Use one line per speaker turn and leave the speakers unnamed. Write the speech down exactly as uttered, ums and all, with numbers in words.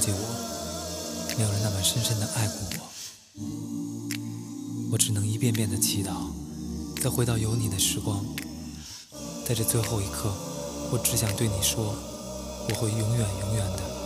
解我，没有人那么深深地爱过我。我只能一遍遍地祈祷，再回到有你的时光。在这最后一刻，我只想对你说，我会永远永远的